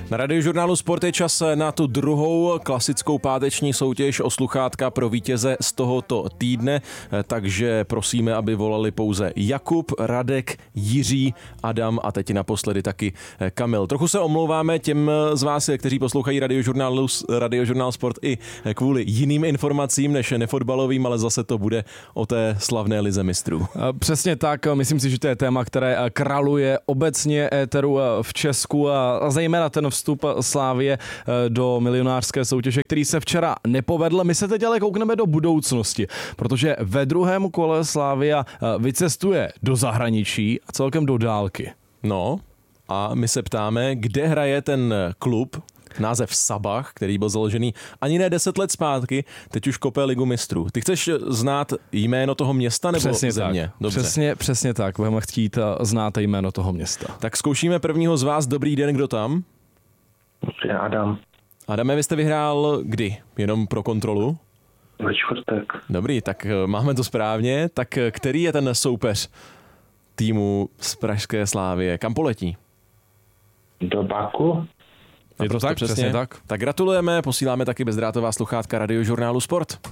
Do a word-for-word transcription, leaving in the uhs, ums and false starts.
Na Radiožurnálu Sport je čas na tu druhou klasickou páteční soutěž o sluchátka pro vítěze z tohoto týdne, takže prosíme, aby volali pouze Jakub, Radek, Jiří, Adam a teď naposledy taky Kamil. Trochu se omlouváme těm z vás, kteří poslouchají Radiožurnálu, Radiožurnál Sport i kvůli jiným informacím než nefotbalovým, ale zase to bude o té slavné lize mistrů. Přesně tak, myslím si, že to je téma, které kraluje obecně éteru v Česku a zejména ten vstup Slávie do milionářské soutěže, který se včera nepovedl. My se teď ale koukneme do budoucnosti, protože ve druhém kole Slavia vycestuje do zahraničí a celkem do dálky. No a my se ptáme, kde hraje ten klub, název Sabah, který byl založený ani ne deset let zpátky, teď už kope ligu mistrů. Ty chceš znát jméno toho města nebo přesně země? Tak. Dobře. Přesně, přesně tak, budeme chtít znát jméno toho města. Tak zkoušíme prvního z vás. Dobrý den, kdo tam? Adam. Adame, vy jste vyhrál kdy? Jenom pro kontrolu? Ve čtvrtek. Dobrý, tak máme to správně. Tak který je ten soupeř týmu z pražské Slávie? Kam poletí? Do Baku. Je to tak? Přesně tak. Tak gratulujeme, posíláme taky bezdrátová sluchátka Radiožurnálu Sport.